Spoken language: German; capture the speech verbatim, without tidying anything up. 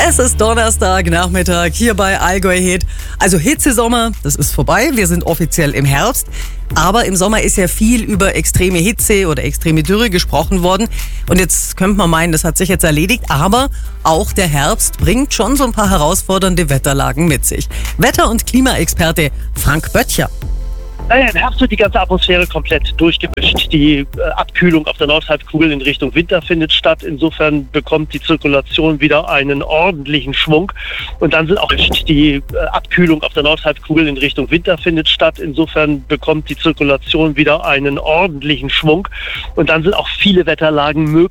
Es ist Donnerstag Nachmittag hier bei Allgäu Hit. Also Hitzesommer, das ist vorbei. Wir sind offiziell im Herbst. Aber im Sommer ist ja viel über extreme Hitze oder extreme Dürre gesprochen worden. Und jetzt könnte man meinen, das hat sich jetzt erledigt. Aber auch der Herbst bringt schon so ein paar herausfordernde Wetterlagen mit sich. Wetter- und Klimaexperte Frank Böttcher. Naja, im Herbst wird die ganze Atmosphäre komplett durchgemischt. Die äh, Abkühlung auf der Nordhalbkugel in Richtung Winter findet statt. Insofern bekommt die Zirkulation wieder einen ordentlichen Schwung. Und dann sind auch die äh, Abkühlung auf der Nordhalbkugel in Richtung Winter findet statt. Insofern bekommt die Zirkulation wieder einen ordentlichen Schwung. Und dann sind auch viele Wetterlagen möglich.